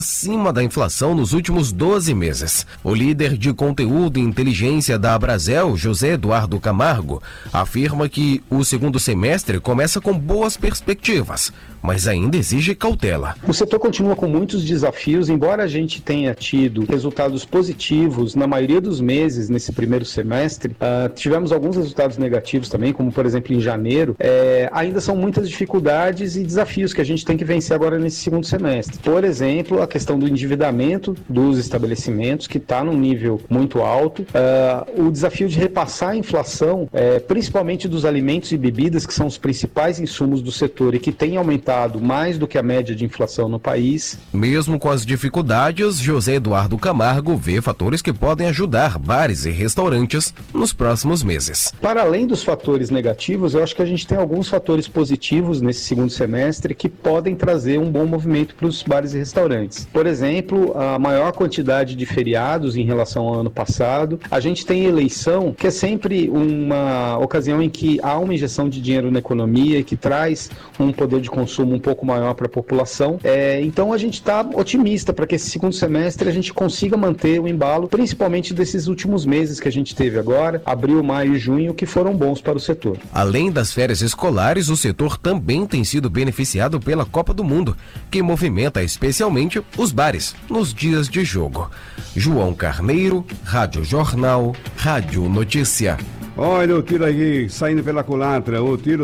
acima da inflação nos últimos 12 meses. O líder de conteúdo e inteligência da Abrazel, José Eduardo Camargo, afirma que o segundo semestre começa com boas perspectivas, mas ainda exige cautela. O setor continua com muitos desafios, embora a gente tenha tido resultados positivos na maioria dos meses nesse primeiro semestre, tivemos alguns resultados negativos também, como por exemplo em janeiro, ainda são muitas dificuldades e desafios que a gente tem que vencer agora nesse segundo semestre. Por exemplo, a questão do endividamento dos estabelecimentos, que está num nível muito alto, o desafio de repassar a inflação, principalmente dos alimentos e bebidas, que são os principais insumos do setor e que têm aumentado mais do que a média de inflação no país. Mesmo com as dificuldades, José Eduardo Camargo vê fatores que podem ajudar bares e restaurantes nos próximos meses. Para além dos fatores negativos, eu acho que a gente tem alguns fatores positivos nesse segundo semestre que podem trazer um bom movimento para os bares e restaurantes. Por exemplo, a maior quantidade de feriados em relação ao ano passado. A gente tem eleição, que é sempre uma ocasião em que há uma injeção de dinheiro na economia e que traz um poder de consumo um pouco maior para a população. Então a gente está otimista para que esse segundo semestre a gente consiga manter o embalo, principalmente desses últimos meses que a gente teve agora, abril, maio e junho, que foram bons para o setor. Além das férias escolares, o setor também tem sido beneficiado pela Copa do Mundo, que movimenta especialmente os bares nos dias de jogo. João Carneiro, Rádio Jornal, Rádio Notícia. Olha o tiro aí saindo pela culatra,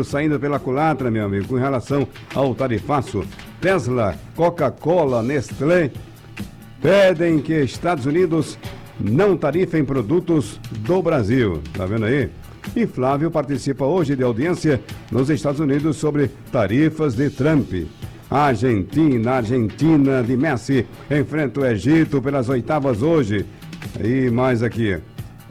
meu amigo, com relação ao tarifaço. Tesla, Coca-Cola, Nestlé pedem que Estados Unidos não tarifem produtos do Brasil. Tá vendo aí? E Flávio participa hoje de audiência nos Estados Unidos sobre tarifas de Trump. A Argentina de Messi enfrenta o Egito pelas oitavas hoje. E mais aqui.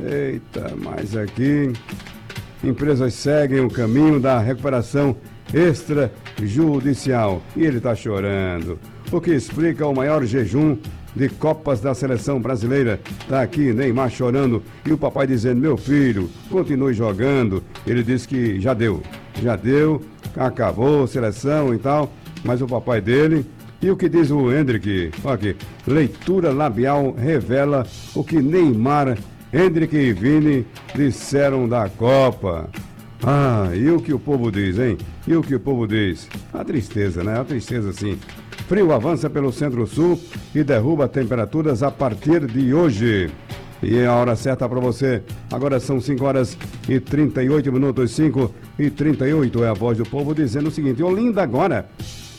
Empresas seguem o caminho da recuperação extrajudicial. E ele está chorando. O que explica o maior jejum de Copas da seleção brasileira. Tá aqui Neymar chorando e o papai dizendo: meu filho, continue jogando. Ele disse que já deu, acabou a seleção e tal. Mas o papai dele, e o que diz o Hendrick, aqui, leitura labial revela o que Neymar, Hendrick e Vini disseram da Copa. E o que o povo diz, hein? E o que o povo diz? A tristeza, né? A tristeza, sim. Frio avança pelo centro-sul e derruba temperaturas a partir de hoje. E a hora certa para você. Agora são 5 horas e 38 minutos, 5h38. É a voz do povo dizendo o seguinte: Olinda agora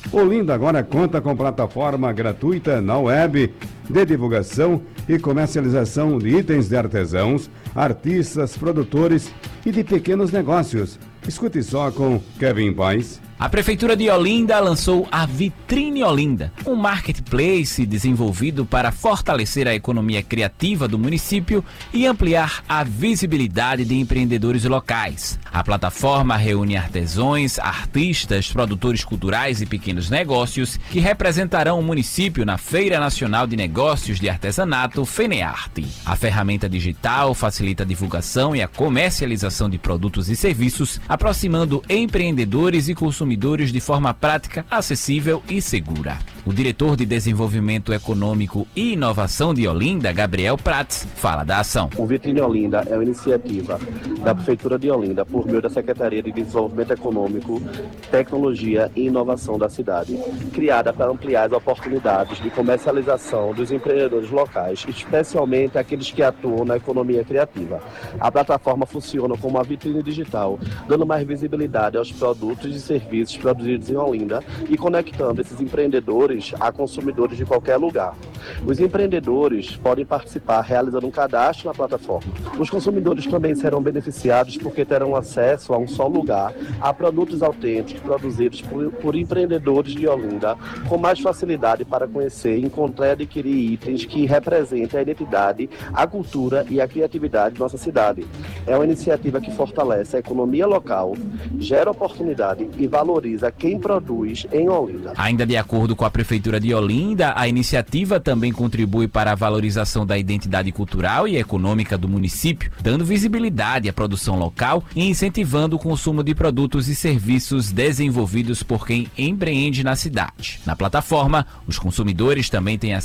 conta com plataforma gratuita na web de divulgação e comercialização de itens de artesãos, artistas, produtores e de pequenos negócios. Escute só com Kevin Paz. A Prefeitura de Olinda lançou a Vitrine Olinda, um marketplace desenvolvido para fortalecer a economia criativa do município e ampliar a visibilidade de empreendedores locais. A plataforma reúne artesãos, artistas, produtores culturais e pequenos negócios que representarão o município na Feira Nacional de Negócios de Artesanato, FENEARTE. A ferramenta digital facilita a divulgação e a comercialização de produtos e serviços, aproximando empreendedores e consumidores de forma prática, acessível e segura. O diretor de Desenvolvimento Econômico e Inovação de Olinda, Gabriel Prats, fala da ação. O Vitrine Olinda é uma iniciativa da Prefeitura de Olinda por meio da Secretaria de Desenvolvimento Econômico, Tecnologia e Inovação da cidade, criada para ampliar as oportunidades de comercialização dos empreendedores locais, especialmente aqueles que atuam na economia criativa. A plataforma funciona como uma vitrine digital, dando mais visibilidade aos produtos e serviços produzidos em Olinda e conectando esses empreendedores a consumidores de qualquer lugar. Os empreendedores podem participar realizando um cadastro na plataforma. Os consumidores também serão beneficiados porque terão acesso a um só lugar a produtos autênticos produzidos por empreendedores de Olinda com mais facilidade para conhecer, encontrar e adquirir itens que representem a identidade, a cultura e a criatividade de nossa cidade. É uma iniciativa que fortalece a economia local, gera oportunidade e valoriza quem produz em Olinda. Ainda de acordo com a Prefeitura de Olinda, a iniciativa também contribui para a valorização da identidade cultural e econômica do município, dando visibilidade à produção local e incentivando o consumo de produtos e serviços desenvolvidos por quem empreende na cidade. Na plataforma, os consumidores também têm acesso